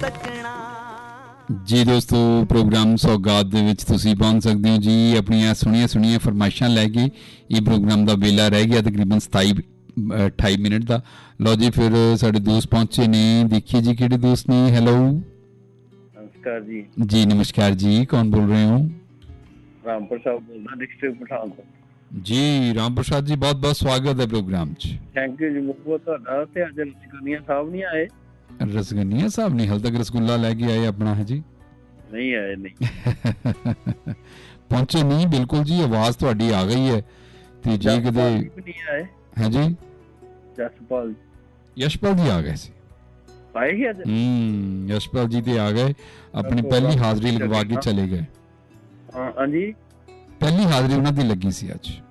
ਜੀ ਦੋਸਤੋ, ਪ੍ਰੋਗਰਾਮ ਸੌਗਾਤ ਦੇ ਵਿੱਚ ਤੁਸੀਂ ਪਹੁੰਚ ਸਕਦੇ ਹੋ ਜੀ ਆਪਣੀਆਂ ਸੁਣੀਆਂ ਫਰਮਾਇਸ਼ਾਂ ਲੈ ਕੇ। ਇਹ ਪ੍ਰੋਗਰਾਮ ਦਾ ਵੇਲਾ ਰਹਿ ਗਿਆ ਤਕਰੀਬਨ 28 ਮਿੰਟ ਦਾ। ਲਓ ਜੀ, ਫਿਰ ਸਾਡੇ ਦੋਸਤ ਪਹੁੰਚੇ ਨੇ, ਦੇਖੀਏ ਜੀ ਕਿਹੜੇ ਦੋਸਤ ਨੇ। ਹੈਲੋ, ਨਮਸਕਾਰ ਜੀ। ਜੀ ਨਮਸਕਾਰ ਜੀ, ਕੌਣ ਬੋਲ ਰਹੇ ਹੋ? ਰਾਮ ਪ੍ਰਸਾਦ ਬੋਲਦਾ, ਡਿਸਟ੍ਰਿਕਟ ਪਠਾਨਕੋਟ। ਜੀ ਰਾਮ ਪ੍ਰਸਾਦ ਜੀ, ਬਹੁਤ ਬਹੁਤ ਸਵਾਗਤ ਹੈ ਪ੍ਰੋਗਰਾਮ 'ਚ। ਥੈਂਕ ਯੂ ਜੀ ਬਹੁਤ ਤੁਹਾਡਾ। ਤੇ ਅੱਜ ਰਸਗੁੱਲੀਆਂ ਸਾਹਿਬ ਨਹੀਂ ਆਏ? ਰਸਗੁੱਲੀਆਂ ਸਾਹਿਬ ਨਹੀਂ, ਹਾਲੇ ਤੱਕ ਰਸਗੁੱਲਾ ਲੈ ਕੇ ਆਏ ਆਪਣਾ ਹੈ ਜੀ? ਨਹੀਂ ਆਏ, ਨਹੀਂ ਪਹੁੰਚੇ ਨਹੀਂ, ਬਿਲਕੁਲ ਜੀ। ਆਵਾਜ਼ ਤੁਹਾਡੀ ਆ ਗਈ ਹੈ ਤੇ ਜੇ ਕਿਤੇ ਨਹੀਂ ਆਏ ਹੈ ਜੀ। ਯਸ਼ਪਾਲ ਜੀ ਆ ਗਏ ਸੀ, ਆਏ ਹੀ ਅੱਜ? ਯਸ਼ਪਾਲ ਜੀ ਤੇ ਆ ਗਏ, ਆਪਣੀ ਪਹਿਲੀ ਹਾਜ਼ਰੀ ਲਗਵਾ ਕੇ ਚਲੇ ਗਏ। ਹਾਂਜੀ, ਪਹਿਲੀ ਹਾਜ਼ਰੀ ਉਹਨਾਂ ਦੀ ਲੱਗੀ ਸੀ ਅੱਜ।